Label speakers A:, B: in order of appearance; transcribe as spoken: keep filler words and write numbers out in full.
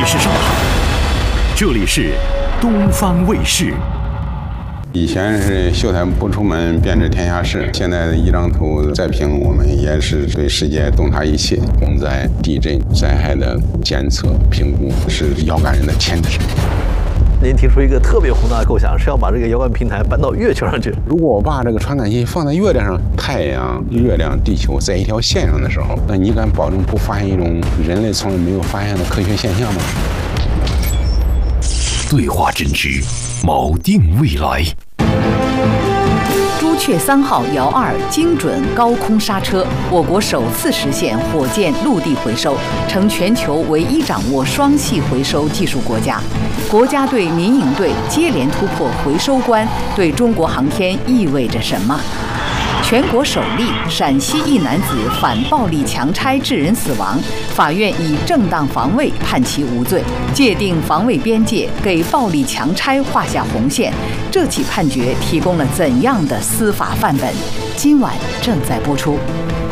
A: 是上海，这里是东方卫视。
B: 以前是秀才不出门便知天下事，现在一张图再评，我们也是对世界洞察一切。我们在地震灾害的监测评估是遥感人的前提。
C: 您提出一个特别宏大的构想，是要把这个遥感平台搬到月球上去。
B: 如果我把这个传感器放在月亮上，太阳、月亮、地球在一条线上的时候，那你敢保证不发现一种人类从来没有发现的科学现象吗？
A: 对话真知，锚定未来。
D: 朱雀三号遥二精准高空刹车，我国首次实现火箭陆地回收，成全球唯一掌握双系回收技术国家。国家队、民营队接连突破回收关，对中国航天意味着什么？全国首例陕西一男子反暴力强拆致人死亡，法院以正当防卫判其无罪，界定防卫边界，给暴力强拆画下红线。这起判决提供了怎样的司法范本？今晚正在播出。